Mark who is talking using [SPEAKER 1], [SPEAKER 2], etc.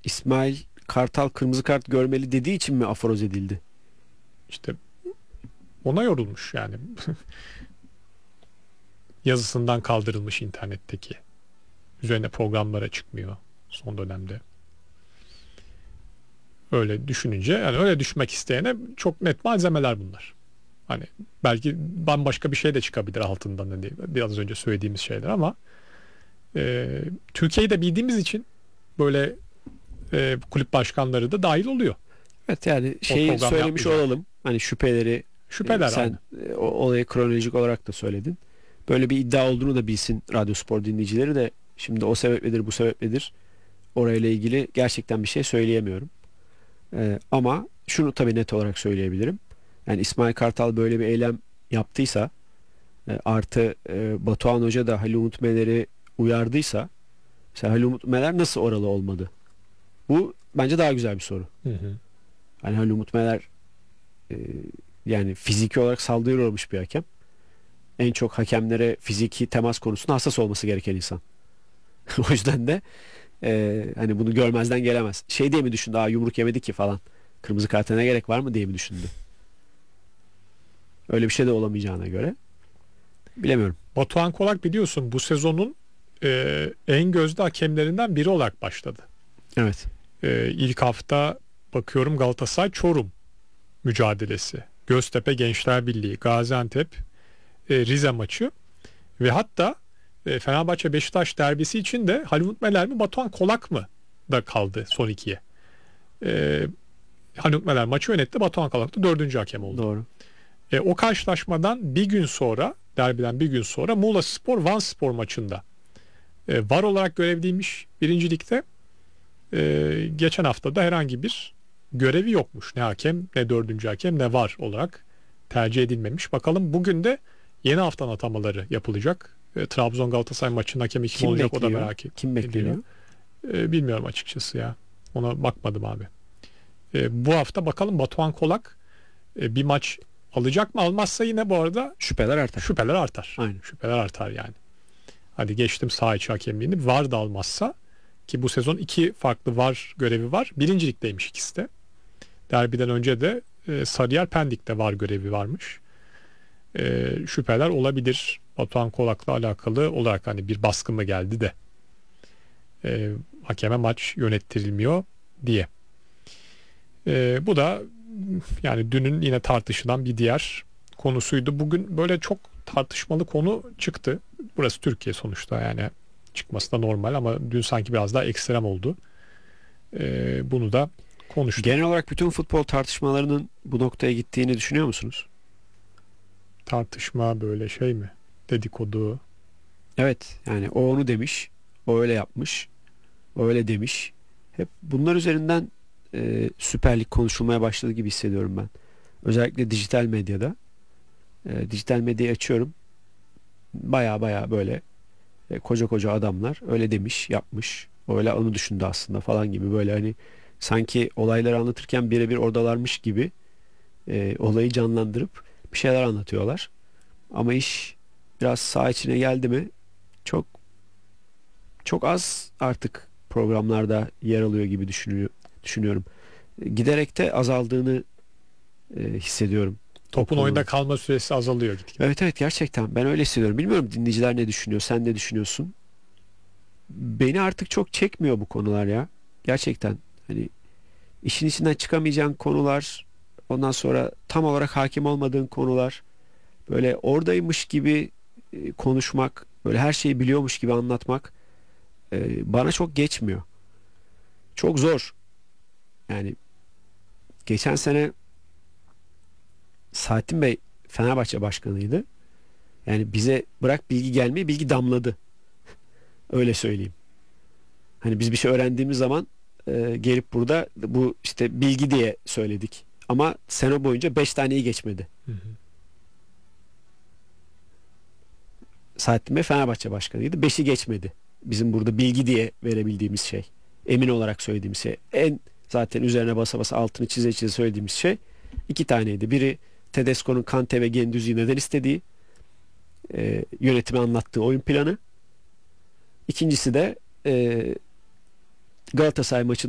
[SPEAKER 1] İsmail Kartal kırmızı kart görmeli dediği için mi aforoz edildi?
[SPEAKER 2] İşte ona yorulmuş yani. Yazısından kaldırılmış internetteki. Üzerine programlara çıkmıyor son dönemde. Öyle düşününce, yani öyle düşmek isteyene çok net malzemeler bunlar. Hani belki bambaşka bir şey de çıkabilir altından, hani biraz önce söylediğimiz şeyler, ama Türkiye'yi de bildiğimiz için böyle kulüp başkanları da dahil oluyor.
[SPEAKER 1] Evet, yani
[SPEAKER 2] O
[SPEAKER 1] şeyi
[SPEAKER 2] program
[SPEAKER 1] söylemiş
[SPEAKER 2] yapmayacak.
[SPEAKER 1] olalım. Hani şüpheleri
[SPEAKER 2] Şüpheler aynı.
[SPEAKER 1] sen o olayı kronolojik olarak da söyledin. Böyle bir iddia olduğunu da bilsin Radyo Spor dinleyicileri de, şimdi o sebepledir bu sebepledir. Orayla ilgili gerçekten bir şey söyleyemiyorum. Ama şunu tabii net olarak söyleyebilirim. Yani İsmail Kartal böyle bir eylem yaptıysa, artı Batuhan Hoca da Halil Umut Meler'i uyardıysa, mesela Halil Umut Meler nasıl oralı olmadı? Bu bence daha güzel bir soru.
[SPEAKER 2] Hı hı.
[SPEAKER 1] Yani Halil Umut Meler e, yani fiziki olarak saldırıya uğramış bir hakem. En çok hakemlere fiziki temas konusunda hassas olması gereken insan. O yüzden de hani bunu görmezden gelemez. Şey diye mi düşündü? Aa, yumruk yemedi ki falan. Kırmızı karta ne gerek var mı diye mi düşündü? Öyle bir şey de olamayacağına göre. Bilemiyorum.
[SPEAKER 2] Batuhan Kolak biliyorsun bu sezonun en gözde hakemlerinden biri olarak başladı.
[SPEAKER 1] Evet.
[SPEAKER 2] İlk hafta bakıyorum Galatasaray Çorum mücadelesi, Göztepe Gençler Birliği, Gaziantep Rize maçı ve hatta Fenerbahçe Beşiktaş derbisi için de Halil Umut Meler mi Batuhan Kolak mı da kaldı son ikiye. E, Halil Umut Meler maçı yönetti, Batuhan Kolak da dördüncü hakem oldu.
[SPEAKER 1] Doğru.
[SPEAKER 2] O karşılaşmadan bir gün sonra, derbiden bir gün sonra Muğla Spor Vanspor maçında VAR olarak görevliymiş birincilikte. Geçen hafta da herhangi bir görevi yokmuş. Ne hakem, ne dördüncü hakem, ne VAR olarak tercih edilmemiş. Bakalım bugün de yeni haftanın atamaları yapılacak. Trabzon Galatasaray maçının hakemi kim
[SPEAKER 1] Kim
[SPEAKER 2] olacak, o da
[SPEAKER 1] bekliyor?
[SPEAKER 2] merak
[SPEAKER 1] Kim
[SPEAKER 2] ediliyor.
[SPEAKER 1] bekleniyor?
[SPEAKER 2] Bilmiyorum açıkçası ya. Ona bakmadım abi. Bu hafta bakalım Batuhan Kolak bir maç alacak mı? Almazsa yine bu arada
[SPEAKER 1] Şüpheler artar.
[SPEAKER 2] şüpheler artar.
[SPEAKER 1] Aynen.
[SPEAKER 2] Şüpheler artar yani. Hadi geçtim saha içi hakemliğini. VAR da almazsa, ki bu sezon iki farklı VAR görevi var. Birincilikteymiş ikisi de. Derbiden önce de Sarıyer Pendik'te VAR görevi varmış. Şüpheler olabilir. Batuhan Kolak'la alakalı olarak hani bir baskı mı geldi de hakeme maç yönettirilmiyor diye. Bu da yani dünün yine tartışılan bir diğer konusuydu. Bugün böyle çok tartışmalı konu çıktı. Burası Türkiye sonuçta, yani çıkması da normal, ama dün sanki biraz daha ekstrem oldu. Bunu da konuştuk.
[SPEAKER 1] Genel olarak bütün futbol tartışmalarının bu noktaya gittiğini düşünüyor musunuz?
[SPEAKER 2] Tartışma böyle şey mi? Dedikodu.
[SPEAKER 1] Evet, yani o onu demiş, o öyle yapmış, o öyle demiş. Hep bunlar üzerinden Süper Lig konuşulmaya başladı gibi hissediyorum ben. Özellikle dijital medyada. Dijital medyayı açıyorum. Baya baya böyle koca koca adamlar öyle demiş, yapmış. O öyle onu düşündü aslında falan gibi, böyle hani sanki olayları anlatırken birebir oradalarmış gibi olayı canlandırıp bir şeyler anlatıyorlar. Ama iş biraz saha içine geldi mi çok çok az artık programlarda yer alıyor gibi düşünüyorum. Giderek de azaldığını hissediyorum o
[SPEAKER 2] Topun oyunda
[SPEAKER 1] konunun.
[SPEAKER 2] kalma süresi azalıyor gitgide.
[SPEAKER 1] Evet, evet, gerçekten ben öyle hissediyorum. Bilmiyorum dinleyiciler ne düşünüyor, sen ne düşünüyorsun? Beni artık çok çekmiyor bu konular ya. Gerçekten hani işin içinden çıkamayacağın konular, ondan sonra tam olarak hakim olmadığın konular, böyle oradaymış gibi konuşmak, böyle her şeyi biliyormuş gibi anlatmak bana çok geçmiyor. Çok zor. Yani geçen sene Saadettin Bey Fenerbahçe başkanıydı. Yani bize bırak bilgi gelmeyi, bilgi damladı. Öyle söyleyeyim. Hani biz bir şey öğrendiğimiz zaman gelip burada bu işte bilgi diye söyledik. Ama sene boyunca 5 taneyi geçmedi.
[SPEAKER 2] Hı hı.
[SPEAKER 1] Saadettin Bey Fenerbahçe başkanıydı. 5'i geçmedi. Bizim burada bilgi diye verebildiğimiz şey. Emin olarak söylediğimiz şey. En zaten üzerine basa basa altını çize çize söylediğimiz şey 2 taneydi. Biri Tedesco'nun Kante ve Gendouzi'yi neden istediği, yönetimi anlattığı oyun planı. İkincisi de Galatasaray maçında